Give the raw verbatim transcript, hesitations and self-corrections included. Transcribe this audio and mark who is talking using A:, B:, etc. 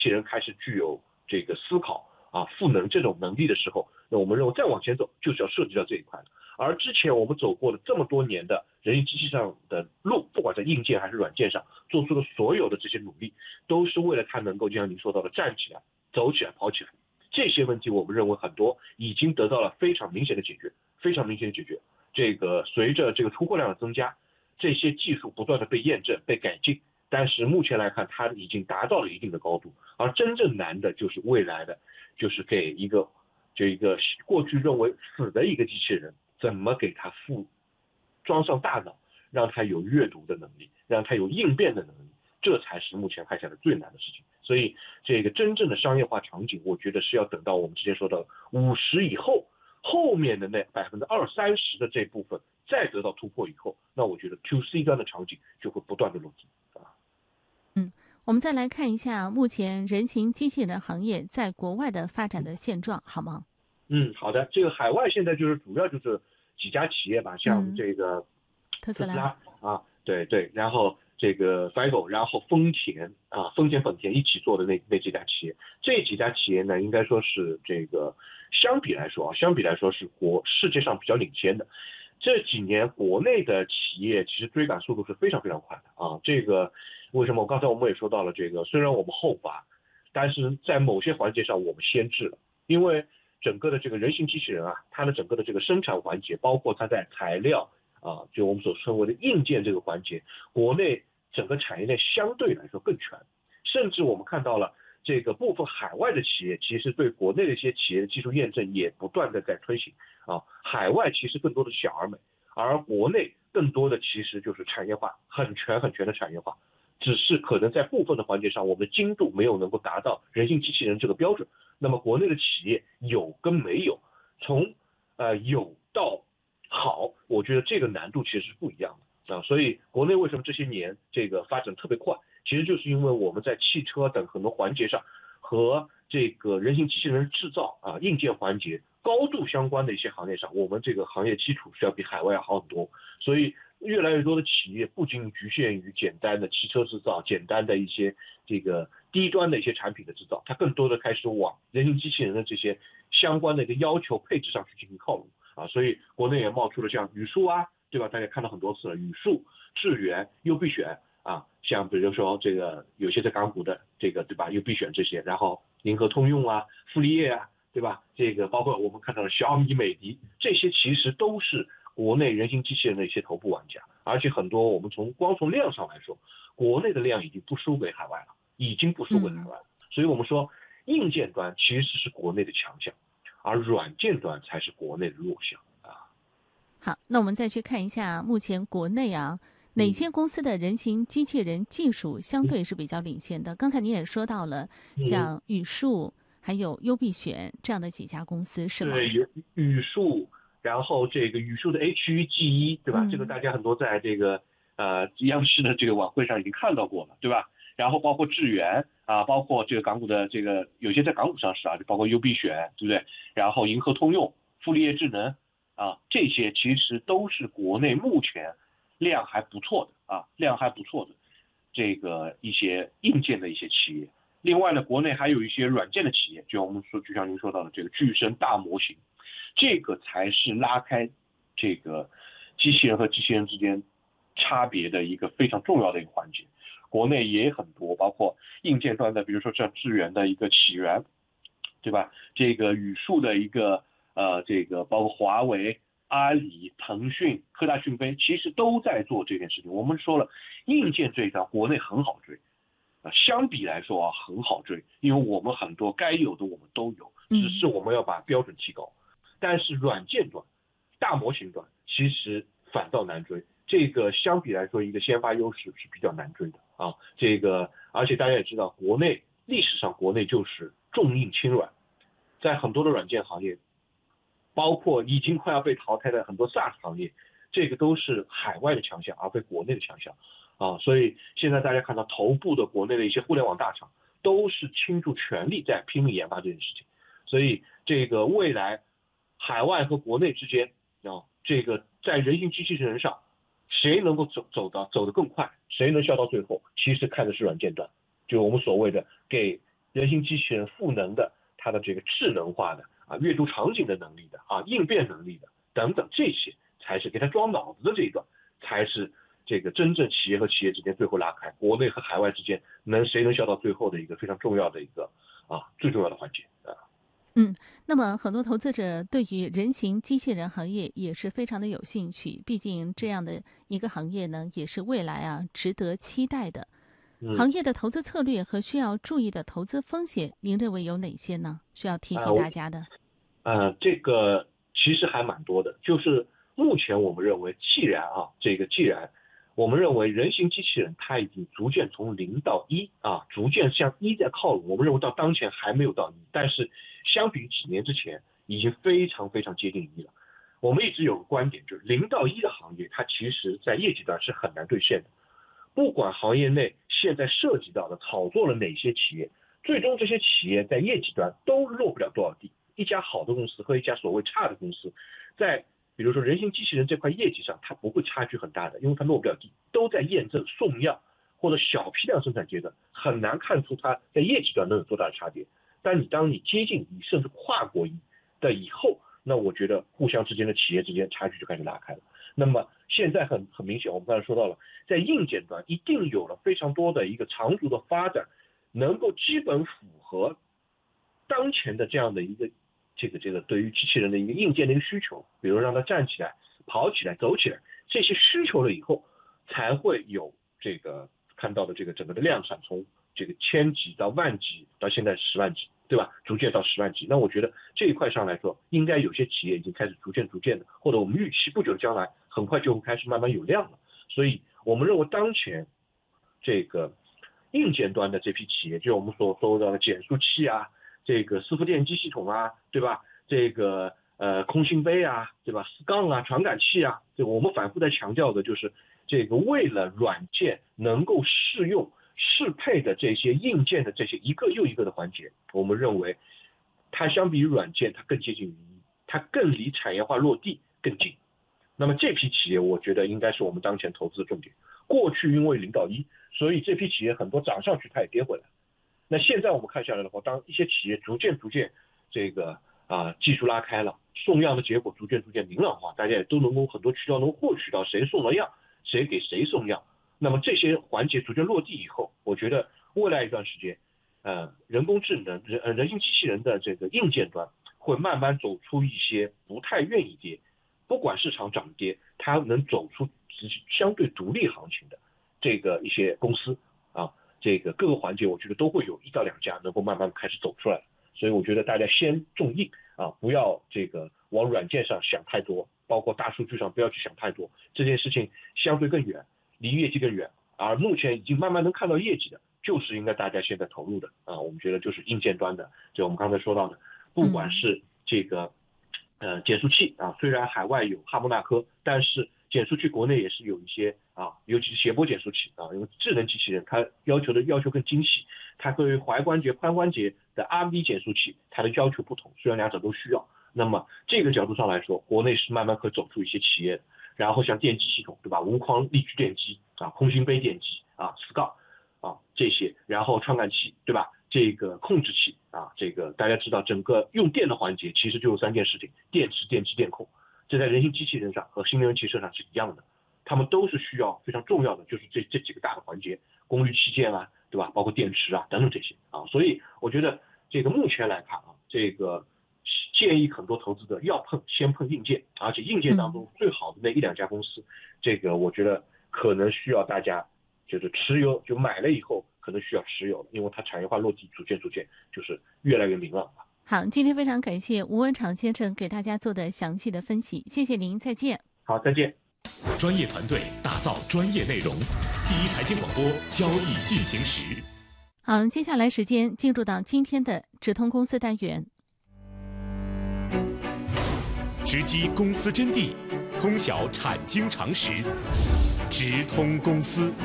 A: 器人开始具有这个思考啊、赋能这种能力的时候，那我们认为再往前走就是要涉及到这一块的。而之前我们走过了这么多年的人与机器上的路，不管在硬件还是软件上，做出的所有的这些努力，都是为了它能够就像您说到的站起来、走起来、跑起来。这些问题我们认为很多已经得到了非常明显的解决，非常明显的解决。这个随着这个出货量的增加，这些技术不断的被验证、被改进，但是目前来看，它已经达到了一定的高度。而真正难的就是未来的，就是给一个就一个过去认为死的一个机器人，怎么给它附装上大脑，让它有阅读的能力，让它有应变的能力，这才是目前看起来最难的事情。所以这个真正的商业化场景，我觉得是要等到我们之前说的五十以后，后面的那百分之二三十的这部分再得到突破以后，那我觉得 to C 端的场景就会不断的落地啊。
B: 嗯，我们再来看一下目前人形机器人行业在国外的发展的现状，好吗？
A: 嗯，好的。这个海外现在就是主要就是几家企业吧，像这个、
B: 嗯、特斯拉
A: 特斯拉啊，对对，然后这个 Figo， 然后丰田啊，丰田本田一起做的那那几家企业，这几家企业呢，应该说是这个相比来说啊，相比来说是国世界上比较领先的。这几年国内的企业其实追赶速度是非常非常快的啊。这个为什么？刚才我们也说到了，这个虽然我们后发，但是在某些环节上我们先至了，因为整个的这个人形机器人啊，它的整个的这个生产环节，包括它在材料啊，就我们所称为的硬件这个环节，国内整个产业链相对来说更全，甚至我们看到了这个部分海外的企业，其实对国内的一些企业的技术验证也不断的在推行啊。海外其实更多的是小而美，而国内更多的其实就是产业化，很全很全的产业化。只是可能在部分的环节上，我们的精度没有能够达到人形机器人这个标准。那么国内的企业有跟没有，从呃有到好，我觉得这个难度其实是不一样的啊。所以国内为什么这些年这个发展特别快，其实就是因为我们在汽车等很多环节上和这个人形机器人制造啊硬件环节高度相关的一些行业上，我们这个行业基础是要比海外要好很多。所以越来越多的企业不仅局限于简单的汽车制造，简单的一些这个低端的一些产品的制造，它更多的开始往人形机器人的这些相关的一个要求配置上去进行靠拢啊。所以国内也冒出了像宇树啊，对吧？大家看到很多次了，宇树、智源、优必选啊，像比如说这个有些在港股的这个对吧，优必选这些，然后银河通用啊、富力业啊，对吧？这个包括我们看到的小米、美的，这些其实都是国内人形机器人的一些头部玩家，而且很多我们从光从量上来说，国内的量已经不输给海外了，已经不输给海外了。嗯、所以我们说，硬件端其实是国内的强项，而软件端才是国内的弱项啊。
B: 好，那我们再去看一下目前国内啊。哪些公司的人形机器人技术相对是比较领先的？刚才您也说到了，像宇树还有优必选这样的几家公司，是吗？
A: 对，宇树，然后这个宇树的 H E G 一，对吧？
B: 嗯、
A: 这个大家很多在这个呃央视的这个晚会上已经看到过了，对吧？然后包括智源啊，包括这个港股的这个有些在港股上市啊，就包括优必选，对不对？然后银河通用、富力业智能啊，这些其实都是国内目前量还不错的啊，量还不错的这个一些硬件的一些企业。另外呢，国内还有一些软件的企业，就像我们说，就像您说到的这个具身大模型，这个才是拉开这个机器人和机器人之间差别的一个非常重要的一个环节。国内也很多，包括硬件端的，比如说像智源的一个起源，对吧？这个宇树的一个呃，这个包括华为、阿里、腾讯、科大讯飞，其实都在做这件事情。我们说了，硬件这一端国内很好追。相比来说啊，很好追，因为我们很多该有的我们都有，只是我们要把标准提高。嗯、但是软件端、大模型端其实反倒难追，这个相比来说一个先发优势是比较难追的啊。这个而且大家也知道，国内历史上国内就是重硬轻软，在很多的软件行业，包括已经快要被淘汰的很多 SaaS 行业，这个都是海外的强项，而非国内的强项。啊，所以现在大家看到头部的国内的一些互联网大厂都是倾注全力在拼命研发这件事情，所以这个未来海外和国内之间啊，这个在人形机器人上谁能够走走到走得更快，谁能笑到最后，其实看的是软件端，就我们所谓的给人形机器人赋能的它的这个智能化的啊阅读场景的能力的啊应变能力的等等，这些才是给它装脑子的这一段，才是这个真正企业和企业之间最后拉开，国内和海外之间能谁能笑到最后的一个非常重要的一个啊最重要的环节啊。
B: 嗯，那么很多投资者对于人形机器人行业也是非常的有兴趣，毕竟这样的一个行业呢，也是未来啊值得期待的。
A: 嗯、
B: 行业的投资策略和需要注意的投资风险，您认为有哪些呢？需要提醒大家的？
A: 呃，这个其实还蛮多的，就是目前我们认为，既然啊，这个既然我们认为人形机器人它已经逐渐从零到一啊，逐渐向一在靠拢，我们认为到当前还没有到一，但是相比于几年之前，已经非常非常接近一了。我们一直有个观点，就是零到一的行业，它其实在业绩端是很难兑现的。不管行业内现在涉及到的炒作了哪些企业，最终这些企业在业绩端都落不了多少地。一家好的公司和一家所谓差的公司，在比如说人形机器人这块业绩上，它不会差距很大的，因为它落不了地，都在验证、送样或者小批量生产阶段，很难看出它在业绩端能有多大的差别。但你当你接近一甚至跨过一的以后，那我觉得互相之间的企业之间差距就开始拉开了。那么现在很很明显，我们刚才说到了，在硬件端一定有了非常多的一个长足的发展，能够基本符合当前的这样的一个这个这个对于机器人的一个硬件的一个需求，比如让它站起来、跑起来、走起来，这些需求了以后，才会有这个看到的这个整个的量产从这个千级到万级到现在十万级，对吧？逐渐到十万级。那我觉得这一块上来说，应该有些企业已经开始逐渐逐渐的，或者我们预期不久的将来很快就会开始慢慢有量了。所以我们认为当前这个硬件端的这批企业，就我们所说到的减速器啊，这个伺服电机系统啊，对吧？这个呃空心杯啊，对吧？四杠啊，传感器啊，这个我们反复在强调的就是，这个为了软件能够适用适配的这些硬件的这些一个又一个的环节，我们认为它相比于软件，它更接近于一，它更离产业化落地更近。那么这批企业，我觉得应该是我们当前投资的重点。过去因为零到一，所以这批企业很多涨上去，它也跌回来。那现在我们看下来的话，当一些企业逐渐逐渐这个啊技术拉开了，送样的结果逐渐逐渐明朗化，大家也都能够很多渠道能获取到谁送了样，谁给谁送样。那么这些环节逐渐落地以后，我觉得未来一段时间，呃，人工智能、人呃人形机器人的这个硬件端会慢慢走出一些不太愿意跌，不管市场涨跌，它能走出相对独立行情的这个一些公司啊，这个各个环节我觉得都会有一到两家能够慢慢开始走出来。所以我觉得大家先重硬啊，不要这个往软件上想太多，包括大数据上不要去想太多，这件事情相对更远，离业绩更远。而目前已经慢慢能看到业绩的，就是应该大家现在投入的啊，我们觉得就是硬件端的，就我们刚才说到的，不管是这个呃减速器啊，虽然海外有哈姆纳科，但是减速器国内也是有一些啊，尤其是斜波减速器啊，因为智能机器人它要求的要求更精细，它对于踝关节、髋关节的 R V 减速器它的要求不同，虽然两者都需要。那么这个角度上来说，国内是慢慢可走出一些企业的。然后像电机系统，对吧？无框力矩电机啊，空心杯电机啊 ，S C A 啊这些，然后传感器，对吧？这个控制器啊，这个大家知道，整个用电的环节其实就有三件事情：电池、电机、电控。这在人形机器人上和新能源汽车上是一样的，他们都是需要非常重要的，就是这这几个大的环节，功率器件啊，对吧？包括电池啊等等这些啊。所以我觉得这个目前来看啊，这个建议很多投资者要碰先碰硬件，而且硬件当中最好的那一两家公司，嗯、这个我觉得可能需要大家就是持有，就买了以后可能需要持有，因为它产业化落地逐渐逐渐就是越来越明朗了。
B: 好，今天非常感谢吴文场先生给大家做的详细的分析，谢谢您，再见。
A: 好，再见。
C: 专业团队打造专业内容，第一财经广播，交易进行时。
B: 好，接下来时间进入到今天的直通公司单元。
C: 直击公司真谛，通晓产经常识，直通公司。